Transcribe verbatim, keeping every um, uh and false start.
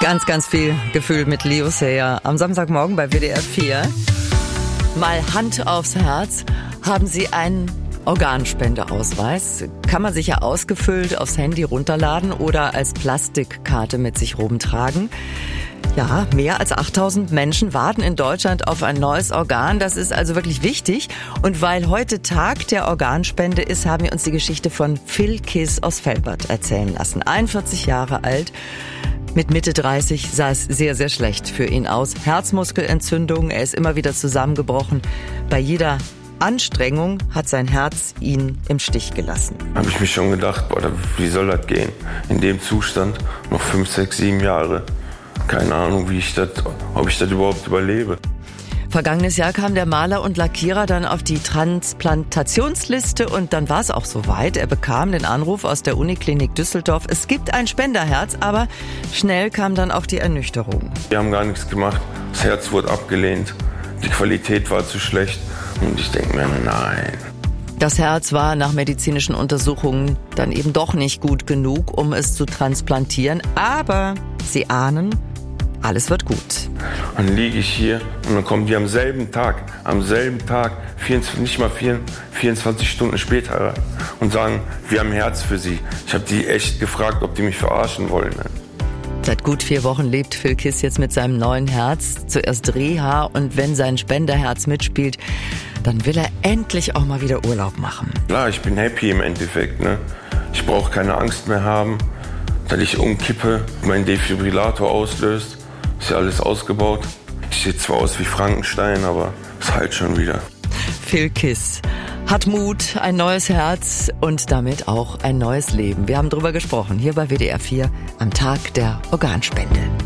Ganz, ganz viel Gefühl mit Leo Sayer am Samstagmorgen bei W D R vier. Mal Hand aufs Herz. Haben Sie einen Organspendeausweis? Kann man sich ja ausgefüllt aufs Handy runterladen oder als Plastikkarte mit sich rumtragen. Ja, mehr als achttausend Menschen warten in Deutschland auf ein neues Organ. Das ist also wirklich wichtig. Und weil heute Tag der Organspende ist, haben wir uns die Geschichte von Phil Kiss aus Velbert erzählen lassen. einundvierzig Jahre alt. Mit Mitte dreißig sah es sehr, sehr schlecht für ihn aus. Herzmuskelentzündung, er ist immer wieder zusammengebrochen. Bei jeder Anstrengung hat sein Herz ihn im Stich gelassen. Habe ich mich schon gedacht, boah, wie soll das gehen? In dem Zustand noch fünf, sechs, sieben Jahre. Keine Ahnung, wie ich das, ob ich das überhaupt überlebe. Vergangenes Jahr kam der Maler und Lackierer dann auf die Transplantationsliste und dann war es auch soweit. Er bekam den Anruf aus der Uniklinik Düsseldorf. Es gibt ein Spenderherz, aber schnell kam dann auch die Ernüchterung. Wir haben gar nichts gemacht. Das Herz wurde abgelehnt. Die Qualität war zu schlecht. Und ich denke mir, nein. Das Herz war nach medizinischen Untersuchungen dann eben doch nicht gut genug, um es zu transplantieren. Aber Sie ahnen, alles wird gut. Dann liege ich hier und dann kommen die am selben Tag, am selben Tag, vierundzwanzig, nicht mal vierundzwanzig Stunden später rein und sagen, wir haben ein Herz für Sie. Ich habe die echt gefragt, ob die mich verarschen wollen. Seit gut vier Wochen lebt Phil Kiss jetzt mit seinem neuen Herz. Zuerst Reha und wenn sein Spenderherz mitspielt, dann will er endlich auch mal wieder Urlaub machen. Klar, ich bin happy im Endeffekt. Ne? Ich brauche keine Angst mehr haben, dass ich umkippe, mein Defibrillator auslöst. Ist ja alles ausgebaut. Ich sehe zwar aus wie Frankenstein, aber es heilt schon wieder. Phil Kiss hat Mut, ein neues Herz und damit auch ein neues Leben. Wir haben drüber gesprochen, hier bei W D R vier am Tag der Organspende.